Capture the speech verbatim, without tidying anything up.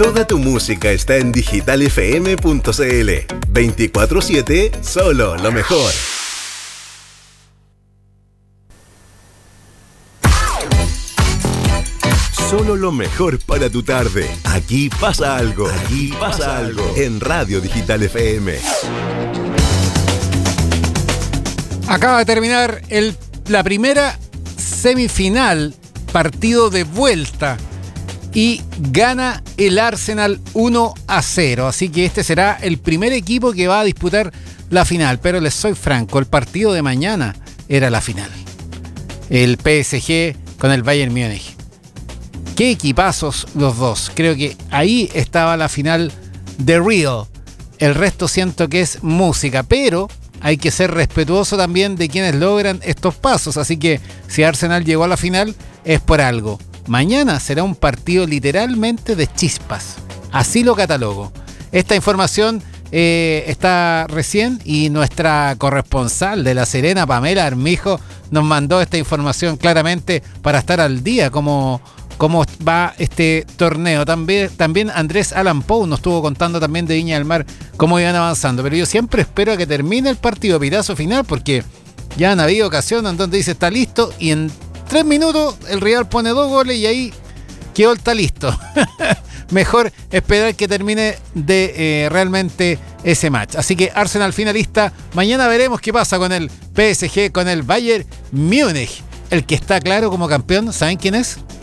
Toda tu música está en digital f m punto c l. veinticuatro siete, solo lo mejor. Solo lo mejor para tu tarde. Aquí pasa algo. Aquí pasa algo. En Radio Digital F M. Acaba de terminar el, la primera semifinal, partido de vuelta. Y gana el Arsenal uno a cero. Así que este será el primer equipo que va a disputar la final. Pero les soy franco, el partido de mañana era la final. El P S G con el Bayern Múnich. Qué equipazos los dos. Creo que ahí estaba la final de Real. El resto siento que es música. Pero hay que ser respetuoso también de quienes logran estos pasos. Así que si Arsenal llegó a la final es por algo. Mañana será un partido literalmente de chispas. Así lo catalogo. Esta información eh, está recién y nuestra corresponsal de La Serena, Pamela Armijo, nos mandó esta información claramente para estar al día cómo, cómo va este torneo. También, también Andrés Allan Pou nos estuvo contando también de Viña del Mar cómo iban avanzando. Pero yo siempre espero a que termine el partido, pitazo final, porque ya han habido ocasiones en donde dice está listo y en tres minutos el Real pone dos goles y ahí quedó, está listo. Mejor esperar que termine de eh, realmente ese match. Así que Arsenal finalista. Mañana veremos qué pasa con el P S G, con el Bayern Múnich. El que está claro como campeón, ¿saben quién es?